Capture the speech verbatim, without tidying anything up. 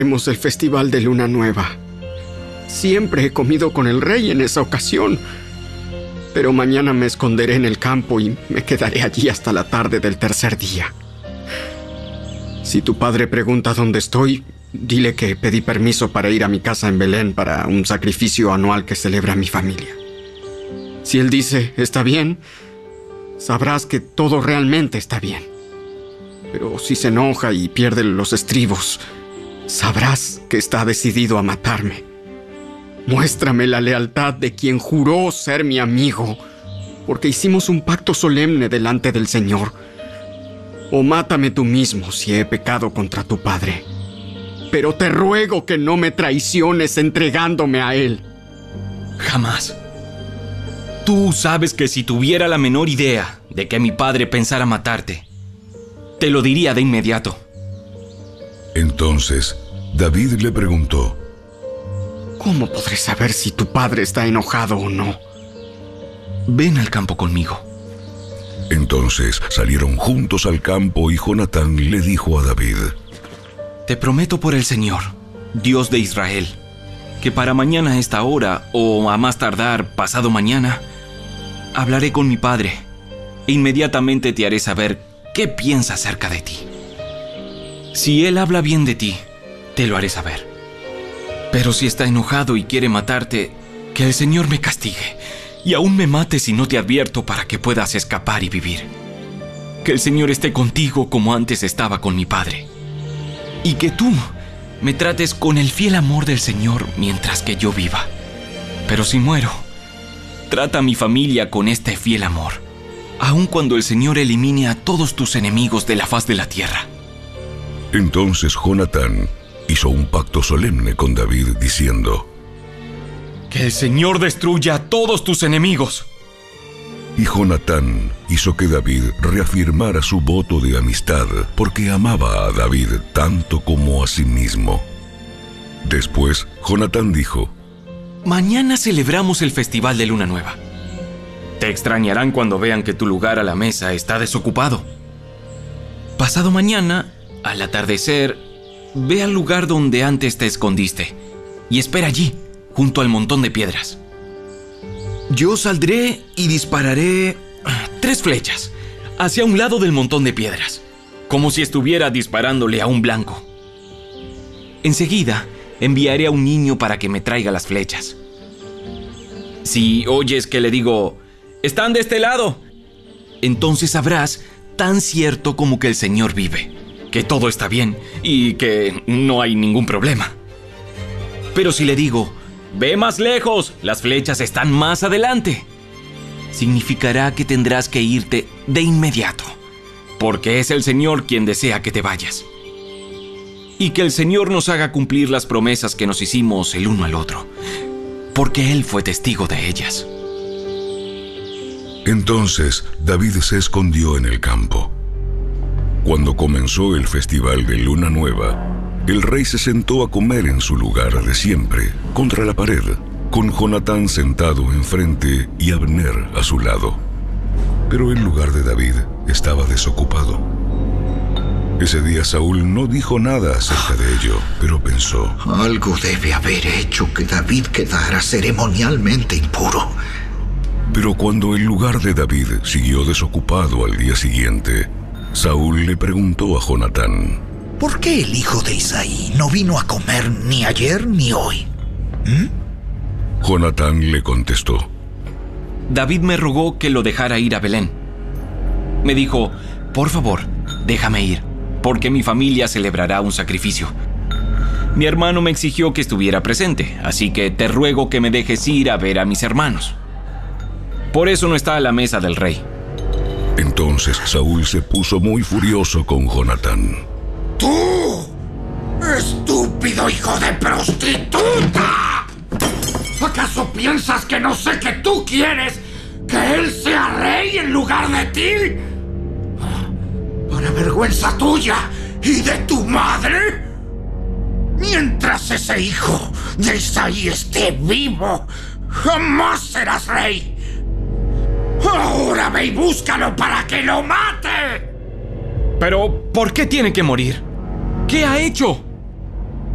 Hemos el festival de Luna Nueva. Siempre he comido con el rey en esa ocasión. Pero mañana me esconderé en el campo y me quedaré allí hasta la tarde del tercer día. Si tu padre pregunta dónde estoy, dile que pedí permiso para ir a mi casa en Belén para un sacrificio anual que celebra mi familia. Si él dice, está bien, sabrás que todo realmente está bien. Pero si se enoja y pierde los estribos, sabrás que está decidido a matarme. Muéstrame la lealtad de quien juró ser mi amigo, porque hicimos un pacto solemne delante del Señor. O mátame tú mismo si he pecado contra tu padre. Pero te ruego que no me traiciones entregándome a él. Jamás. Tú sabes que si tuviera la menor idea de que mi padre pensara matarte, te lo diría de inmediato. Entonces, David le preguntó: ¿Cómo podré saber si tu padre está enojado o no? Ven al campo conmigo. Entonces salieron juntos al campo y Jonatán le dijo a David: Te prometo por el Señor, Dios de Israel, que para mañana a esta hora, o a más tardar pasado mañana, hablaré con mi padre e inmediatamente te haré saber qué piensa acerca de ti. Si él habla bien de ti, te lo haré saber. Pero si está enojado y quiere matarte, que el Señor me castigue y aún me mate si no te advierto para que puedas escapar y vivir. Que el Señor esté contigo como antes estaba con mi padre. Y que tú me trates con el fiel amor del Señor mientras que yo viva. Pero si muero, trata a mi familia con este fiel amor, aun cuando el Señor elimine a todos tus enemigos de la faz de la tierra. Entonces Jonatán hizo un pacto solemne con David diciendo: Que el Señor destruya a todos tus enemigos. Y Jonatán hizo que David reafirmara su voto de amistad, porque amaba a David tanto como a sí mismo. Después, Jonatán dijo: Mañana celebramos el festival de Luna Nueva. Te extrañarán cuando vean que tu lugar a la mesa está desocupado. Pasado mañana, al atardecer, ve al lugar donde antes te escondiste y espera allí, junto al montón de piedras. Yo saldré y dispararé tres flechas hacia un lado del montón de piedras, como si estuviera disparándole a un blanco. Enseguida, enviaré a un niño para que me traiga las flechas. Si oyes que le digo, ¡están de este lado!, entonces sabrás, tan cierto como que el Señor vive, que todo está bien y que no hay ningún problema. Pero si le digo, ¡ve más lejos! Las flechas están más adelante, significará que tendrás que irte de inmediato, porque es el Señor quien desea que te vayas. Y que el Señor nos haga cumplir las promesas que nos hicimos el uno al otro, porque Él fue testigo de ellas. Entonces David se escondió en el campo. Cuando comenzó el festival de Luna Nueva, el rey se sentó a comer en su lugar de siempre, contra la pared, con Jonatán sentado enfrente y Abner a su lado. Pero el lugar de David estaba desocupado. Ese día Saúl no dijo nada acerca de ello, pero pensó: algo debe haber hecho que David quedara ceremonialmente impuro. Pero cuando el lugar de David siguió desocupado al día siguiente, Saúl le preguntó a Jonatán: ¿por qué el hijo de Isaí no vino a comer ni ayer ni hoy? ¿Mm? Jonatán le contestó: David me rogó que lo dejara ir a Belén. Me dijo, por favor, déjame ir, porque mi familia celebrará un sacrificio. Mi hermano me exigió que estuviera presente, así que te ruego que me dejes ir a ver a mis hermanos. Por eso no está a la mesa del rey. Entonces Saúl se puso muy furioso con Jonatán. ¡Tú! ¡Estúpido hijo de prostituta! ¿Acaso piensas que no sé que tú quieres que él sea rey en lugar de ti? ¿Para vergüenza tuya y de tu madre? Mientras ese hijo de Isaí esté vivo, jamás serás rey. ¡Ahora ve y búscalo para que lo mate! Pero, ¿por qué tiene que morir? ¿Qué ha hecho?